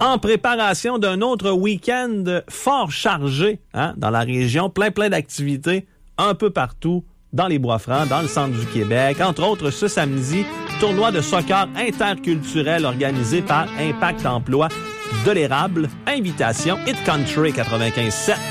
En préparation d'un autre week-end fort chargé dans la région, plein d'activités un peu partout dans les Bois-Francs, dans le centre du Québec. Entre autres, ce samedi, tournoi de soccer interculturel organisé par Impact Emploi de l'Érable. Invitation Hit Country 95.7.